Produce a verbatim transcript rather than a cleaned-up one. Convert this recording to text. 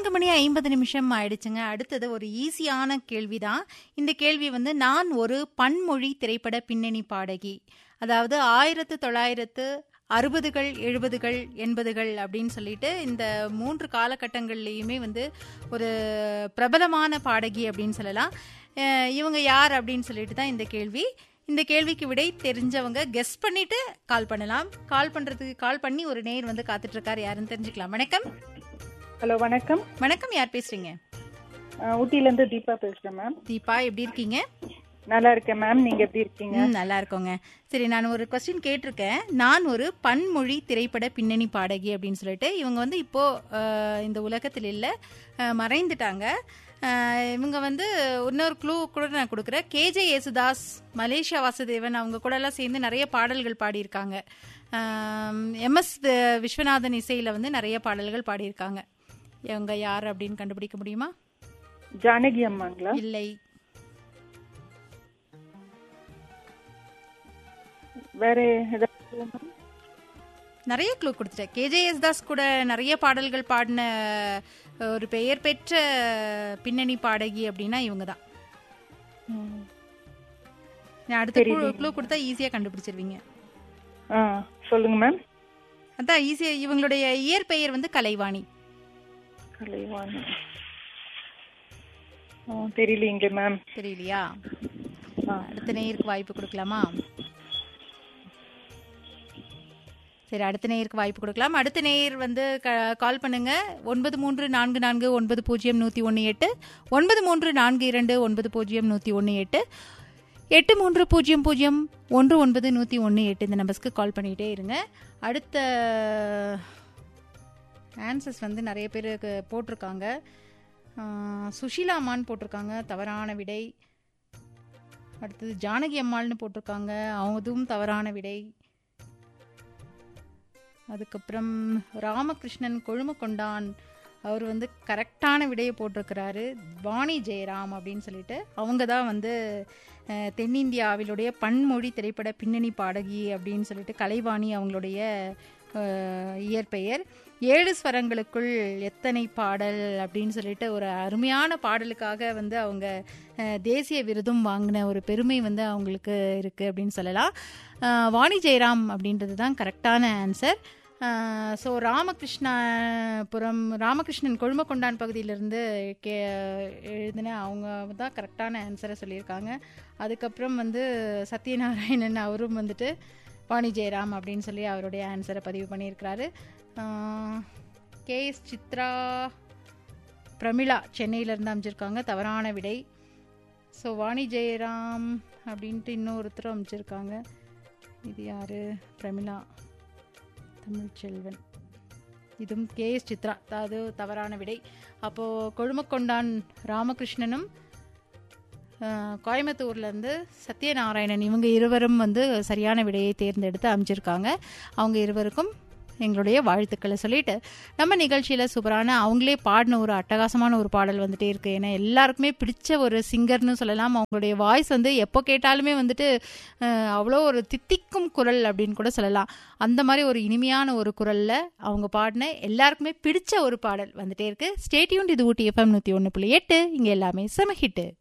மணி ஐம்பது நிமிஷம் ஆயிடுச்சுங்க. அடுத்தது ஒரு ஈஸியான கேள்விதான். இந்த கேள்வி வந்து, நான் ஒரு பன்மொழி திரைப்பட பின்னணி பாடகி. அதாவது ஆயிரத்து தொள்ளாயிரத்து அறுபதுகள் எழுபதுகள் எண்பதுகள் அப்படின்னு சொல்லிட்டு இந்த மூன்று காலகட்டங்கள்லையுமே வந்து ஒரு பிரபலமான பாடகி அப்படின்னு சொல்லலாம். இவங்க யார் அப்படின்னு சொல்லிட்டு தான் இந்த கேள்வி. இந்த கேள்விக்கு விடை தெரிஞ்சவங்க கெஸ் பண்ணிட்டு கால் பண்ணலாம். கால் பண்றதுக்கு கால் பண்ணி ஒரு நேயர் வந்து காத்துட்டு இருக்காரு. யாருன்னு தெரிஞ்சுக்கலாம். வணக்கம். ஹலோ, வணக்கம். வணக்கம், யார் பேசுறீங்க? ஊட்டில இருந்து தீபா பேசுறேன் மேம். தீபா, எப்படி இருக்கீங்க? நல்லா இருக்கேன் மேம், நீங்க எப்படி இருக்கீங்க? நல்லா இருக்கோங்க. சரி, நான் ஒரு கொஸ்டின் கேட்டிருக்கேன். நான் ஒரு பன்மொழி திரைப்பட பின்னணி பாடகி அப்படின்னு சொல்லிட்டு. இவங்க வந்து இப்போ இந்த உலகத்தில் இல்லை, மறைந்துட்டாங்க. இவங்க வந்து இன்னொரு க்ளூ கூட நான் கொடுக்குறேன். கேஜே யேசுதாஸ், மலேசியா வாசுதேவன் அவங்க கூட எல்லாம் சேர்ந்து நிறைய பாடல்கள் பாடியிருக்காங்க. எம்எஸ் விஸ்வநாதன் இசையில வந்து நிறைய பாடல்கள் பாடியிருக்காங்க. இவங்க யார் அப்படின்னு கண்டுபிடிக்க முடியுமா? ஜானகி அம்மாங்களா? இல்லை. வேற நிறைய க்ளூ கொடுத்துட்டேன். கேஜே யேசுதாஸ் கூட நிறைய பாடல்கள் பாடின ஒரு பெயர் பெற்ற பின்னணி பாடகி அப்படின்னா இவங்க தான். அடுத்த க்ளூ கொடுத்தா ஈஸியா கண்டுபிடிச்சிருவீங்க. சொல்லுங்க மேம். அதான் ஈஸியா. இவங்களுடைய இயற்பெயர் வந்து கலைவாணி. கலைவாணி தெரியலீங்க மேம். தெரியலையா? அடுத்த நேயருக்கு வாய்ப்பு கொடுக்கலாமா? சரி, அடுத்த நேயருக்கு வாய்ப்பு கொடுக்கலாம். அடுத்த நேயர் வந்து கால் பண்ணுங்க. ஒன்பது மூன்று நான்கு நான்கு ஒன்பது பூஜ்ஜியம் நூற்றி ஒன்று எட்டு, ஒன்பது மூன்று நான்கு இரண்டு ஒன்பது பூஜ்ஜியம் நூற்றி ஒன்று எட்டு, எட்டு மூன்று பூஜ்ஜியம் பூஜ்ஜியம் ஒன்று ஒன்பது நூற்றி ஒன்று எட்டு இந்த நம்பர்ஸ்க்கு கால் பண்ணிகிட்டே இருங்க. அடுத்த ஆன்சர்ஸ் வந்து நிறைய பேருக்கு போட்டிருக்காங்க. சுஷீலா அம்மான்னு போட்டிருக்காங்க, தவறான விடை. அடுத்தது ஜானகி அம்மாள்னு போட்டிருக்காங்க, அதுவும் தவறான விடை. அதுக்கப்புறம் ராமகிருஷ்ணன் கொழுமக்கொண்டான், அவர் வந்து கரெக்டான விடையை போட்டிருக்கிறாரு. வாணி ஜெயராம் அப்படின்னு சொல்லிட்டு அவங்க தான் வந்து தென்னிந்தியாவிலுடைய பன்மொழி திரைப்பட பின்னணி பாடகி அப்படின்னு சொல்லிட்டு கலைவாணி அவங்களுடைய இயற்பெயர். ஏழு ஸ்வரங்களுக்குள் எத்தனை பாடல் அப்படின்னு சொல்லிட்டு ஒரு அருமையான பாடலுக்காக வந்து அவங்க தேசிய விருதும் வாங்கின ஒரு பெருமை வந்து அவங்களுக்கு இருக்குது அப்படின்னு சொல்லலாம். வாணி ஜெயராம் அப்படின்றது தான் கரெக்டான ஆன்சர். ஸோ ராமகிருஷ்ணபுரம் ராமகிருஷ்ணன் கொழுமக்கொண்டான் பகுதியிலிருந்து கே எழுதின அவங்க தான் கரெக்டான ஆன்சரை சொல்லியிருக்காங்க. அதுக்கப்புறம் வந்து சத்யநாராயணன் அவரும் வந்துட்டு வாணி ஜெயராம் அப்படின்னு சொல்லி அவருடைய ஆன்சரை பதிவு பண்ணியிருக்கிறாரு. கே எஸ் சித்ரா பிரமிளா சென்னையிலேருந்து அமைச்சிருக்காங்க, தவறான விடை. ஸோ வாணி ஜெயராம் அப்படின்ட்டு இன்னொருத்தரும் அமைச்சிருக்காங்க. இது யார்? பிரமிளா தமிழ்ச்செல்வன். இதுவும் கே எஸ் சித்ரா, அது தவறான விடை. அப்போது கொழுமக்கொண்டான் ராமகிருஷ்ணனும் கோயம்புத்தூர்லேருந்து சத்யநாராயணன் இவங்க இருவரும் வந்து சரியான விடையை தேர்ந்தெடுத்து அமைச்சிருக்காங்க. அவங்க இருவருக்கும் எங்களுடைய வாழ்த்துக்களை சொல்லிட்டு நம்ம நிகழ்ச்சியில் சூப்பரான அவங்களே பாடின ஒரு அட்டகாசமான ஒரு பாடல் வந்துட்டே இருக்குது. ஏன்னா எல்லாருக்குமே பிடிச்ச ஒரு சிங்கர்னு சொல்லலாம். அவங்களுடைய வாய்ஸ் வந்து எப்போ கேட்டாலுமே வந்துட்டு அவ்வளோ ஒரு தித்திக்கும் குரல் அப்படின்னு கூட சொல்லலாம். அந்த மாதிரி ஒரு இனிமையான ஒரு குரலில் அவங்க பாடின எல்லாருக்குமே பிடிச்ச ஒரு பாடல் வந்துட்டே இருக்குது. Stay tuned. இது ஊட்டி எஃப்எம் நூற்றி ஒன்று புள்ளி எட்டு. இங்கே எல்லாமே செம ஹிட்டு.